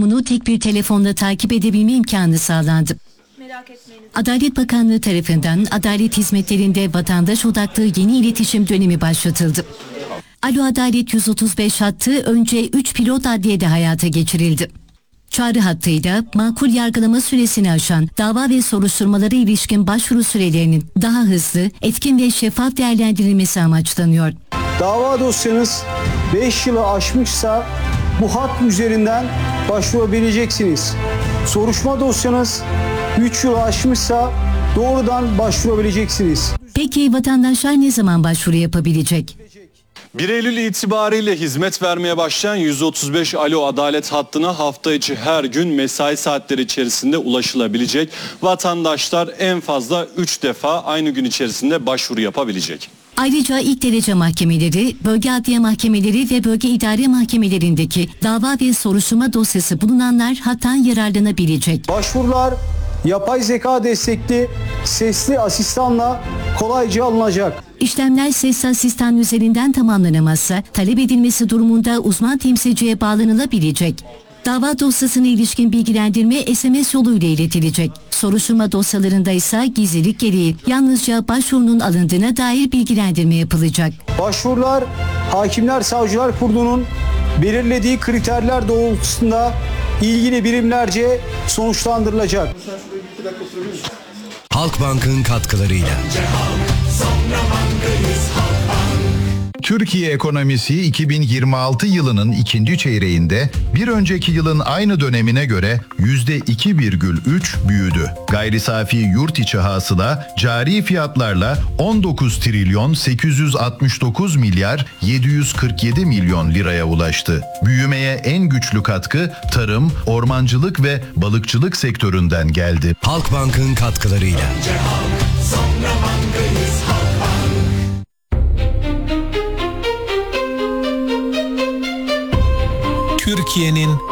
durumunu tek bir telefonla takip edebilme imkanı sağlandı. Adalet Bakanlığı tarafından adalet hizmetlerinde vatandaş odaklı yeni iletişim dönemi başlatıldı. Alo Adalet 135 hattı önce 3 pilot adliyede hayata geçirildi. Çağrı hattıyla makul yargılama süresini aşan dava ve soruşturmalara ilişkin başvuru sürelerinin daha hızlı, etkin ve şeffaf değerlendirilmesi amaçlanıyor. Dava dosyanız 5 yılı aşmışsa bu hat üzerinden başvurabileceksiniz. Soruşturma dosyanız 3 yılı aşmışsa doğrudan başvurabileceksiniz. Peki vatandaşlar ne zaman başvuru yapabilecek? 1 Eylül itibariyle hizmet vermeye başlayan 135 Alo Adalet hattına hafta içi her gün mesai saatleri içerisinde ulaşılabilecek. Vatandaşlar en fazla 3 defa aynı gün içerisinde başvuru yapabilecek. Ayrıca ilk derece mahkemeleri, bölge adliye mahkemeleri ve bölge idare mahkemelerindeki dava ve soruşturma dosyası bulunanlar hattan yararlanabilecek. Başvurular yapay zeka destekli sesli asistanla kolayca alınacak. İşlemler sesli asistan üzerinden tamamlanamazsa talep edilmesi durumunda uzman temsilciye bağlanılabilecek. Dava dosyasına ilişkin bilgilendirme SMS yoluyla iletilecek. Soruşturma dosyalarında ise gizlilik gereği yalnızca başvurunun alındığına dair bilgilendirme yapılacak. Başvurular Hakimler Savcılar Kurulu'nun belirlediği kriterler doğrultusunda ilgili birimlerce sonuçlandırılacak. Halkbank'ın katkılarıyla. Türkiye ekonomisi 2026 yılının ikinci çeyreğinde bir önceki yılın aynı dönemine göre %2,3 büyüdü. Gayri safi yurt içi hasıla cari fiyatlarla 19 trilyon 869 milyar 747 milyon liraya ulaştı. Büyümeye en güçlü katkı tarım, ormancılık ve balıkçılık sektöründen geldi. Halkbank'ın katkılarıyla. Türkiye'nin